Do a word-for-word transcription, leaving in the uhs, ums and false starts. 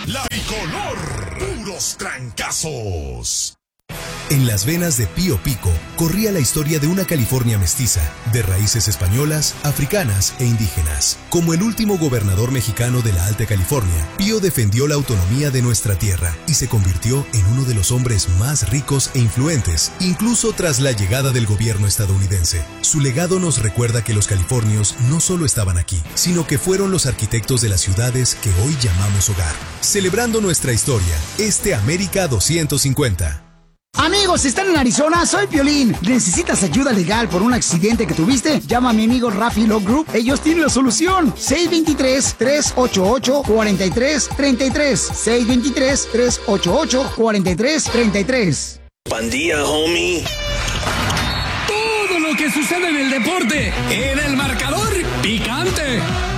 La Bicolor, puros trancazos. En las venas de Pío Pico corría la historia de una California mestiza, de raíces españolas, africanas e indígenas. Como el último gobernador mexicano de la Alta California, Pío defendió la autonomía de nuestra tierra y se convirtió en uno de los hombres más ricos e influentes, incluso tras la llegada del gobierno estadounidense. Su legado nos recuerda que los californios no solo estaban aquí, sino que fueron los arquitectos de las ciudades que hoy llamamos hogar. Celebrando nuestra historia, este América doscientos cincuenta. Amigos, ¿están en Arizona? Soy Piolín. ¿Necesitas ayuda legal por un accidente que tuviste? Llama a mi amigo Rafi Law Group. Ellos tienen la solución. seis dos tres, tres ocho ocho, cuatro tres tres tres. seis dos tres, tres ocho ocho, cuatro tres tres tres. Pandilla, homie. Todo lo que sucede en el deporte en El Marcador Picante.